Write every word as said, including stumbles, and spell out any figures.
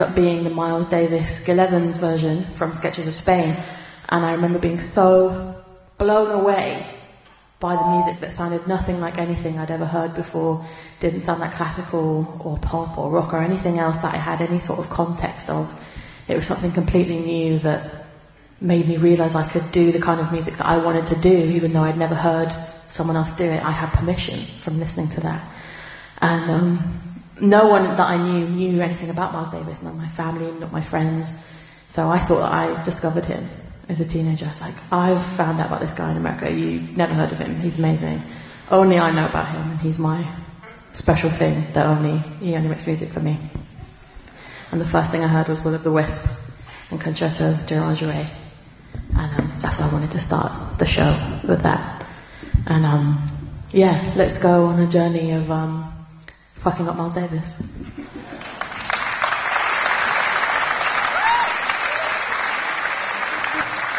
up being the Miles Davis Gil Evans version from Sketches of Spain, and I remember being so blown away by the music that sounded nothing like anything I'd ever heard before, didn't sound like classical or pop or rock or anything else that I had any sort of context of. It was something completely new that made me realise I could do the kind of music that I wanted to do, even though I'd never heard someone else do it. I had permission from listening to that. And um, no one that I knew knew anything about Miles Davis, not my family, not my friends. So I thought that I discovered him as a teenager. I was like, I've found out about this guy in America. You never heard of him. He's amazing. Only I know about him, and he's my special thing that only, he only makes music for me. And the first thing I heard was Will of the Wisp and Concerto d'Orangerie. And um, that's why I wanted to start the show with that. And um, yeah, let's go on a journey of um, fucking up Miles Davis.